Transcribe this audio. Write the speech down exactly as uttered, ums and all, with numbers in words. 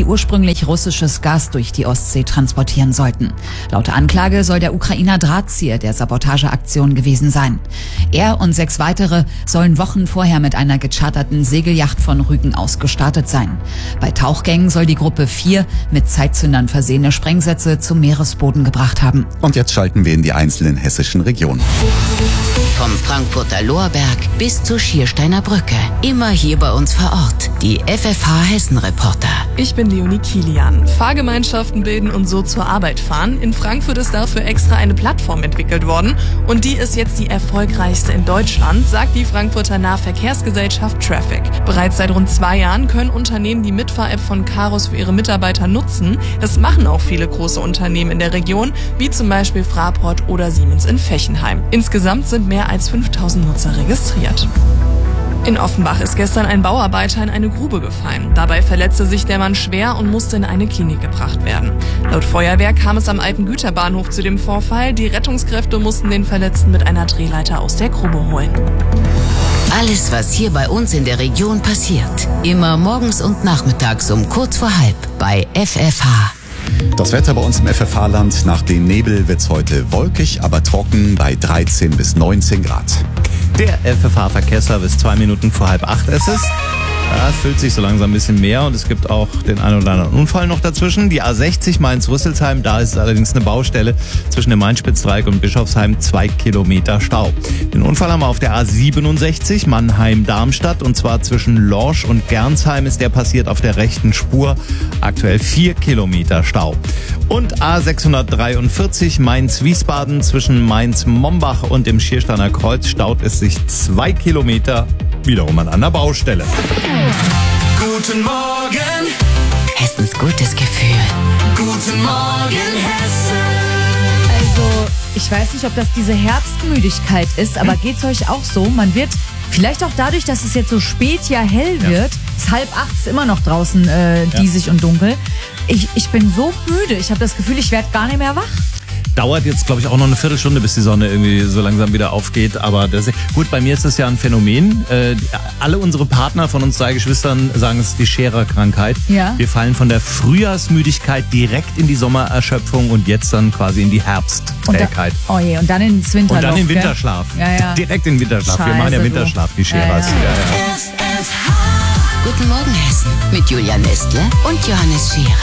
die ursprünglich russisches Gas durch die Ostsee transportieren sollten. Laut Anklage soll der Ukrainer Drahtzieher der Sabotageaktion gewesen sein. Er und sechs weitere sollen Wochen vorher mit einer gecharterten Segelyacht von Rügen aus gestartet sein. Bei Tauchgängen soll die Gruppe vier mit Zeitzündern versehene Sprengsätze zum Meeresboden gebracht haben. Und jetzt schalten wir in die einzelnen hessischen Regionen. Vom Frankfurter Lorberg bis zur Schiersteiner Brücke. Immer hier bei uns vor Ort. Die F F H Hessen-Reporter. Ich bin Leonie Kilian. Fahrgemeinschaften bilden und so zur Arbeit fahren. In Frankfurt ist dafür extra eine Plattform entwickelt worden. Und die ist jetzt die erfolgreichste in Deutschland, sagt die Frankfurter Nahverkehrsgesellschaft Traffic. Bereits seit rund zwei Jahren können Unternehmen die Mitfahr-App von Caros für ihre Mitarbeiter nutzen. Das machen auch viele große Unternehmen in der Region, wie zum Beispiel Fraport oder Siemens in Fechenheim. Insgesamt sind mehr als fünftausend Nutzer registriert. In Offenbach ist gestern ein Bauarbeiter in eine Grube gefallen. Dabei verletzte sich der Mann schwer und musste in eine Klinik gebracht werden. Laut Feuerwehr kam es am alten Güterbahnhof zu dem Vorfall. Die Rettungskräfte mussten den Verletzten mit einer Drehleiter aus der Grube holen. Alles, was hier bei uns in der Region passiert. Immer morgens und nachmittags um kurz vor halb bei F F H. Das Wetter bei uns im F F H-Land. Nach dem Nebel wird es heute wolkig, aber trocken bei dreizehn bis neunzehn Grad. Der F F H-Verkehrsservice, zwei Minuten vor halb acht ist es. Ja, es füllt sich so langsam ein bisschen mehr und es gibt auch den einen oder anderen Unfall noch dazwischen. Die A sechzig Mainz-Rüsselsheim, da ist allerdings eine Baustelle zwischen dem Main-Spitz-Dreieck und Bischofsheim, zwei Kilometer Stau. Den Unfall haben wir auf der A siebenundsechzig Mannheim-Darmstadt und zwar zwischen Lorsch und Gernsheim ist der passiert auf der rechten Spur. Aktuell vier Kilometer Stau. Und A sechshundertdreiundvierzig Mainz-Wiesbaden zwischen Mainz-Mombach und dem Schiersteiner Kreuz staut es sich zwei Kilometer wiederum an einer Baustelle. Guten Morgen, Hessens gutes Gefühl. guten Morgen, Hessen. Also, ich weiß nicht, ob das diese Herbstmüdigkeit ist, aber geht's euch auch so? Man wird, vielleicht auch dadurch, dass es jetzt so spät ja hell wird, es ist halb acht, ist immer noch draußen äh, diesig und dunkel. Ich, ich bin so müde, ich habe das Gefühl, ich werde gar nicht mehr wach. Dauert jetzt, glaube ich, auch noch eine Viertelstunde, bis die Sonne irgendwie so langsam wieder aufgeht. Aber das, gut, bei mir ist das ja ein Phänomen. Äh, alle unsere Partner von uns drei Geschwistern sagen, es ist die Scherer-Krankheit. Ja. Wir fallen von der Frühjahrsmüdigkeit direkt in die Sommererschöpfung und jetzt dann quasi in die Herbstträgheit. Oh je, und dann ins Winterloch. Und dann in gell? Winterschlaf. Ja, ja. Direkt in den Winterschlaf. Wir Scheiße, machen ja du. Winterschlaf, die Scherers. Ja, ja. Ja, ja. F F H. Guten Morgen, Hessen. Mit Julia Nestle und Johannes Scherer.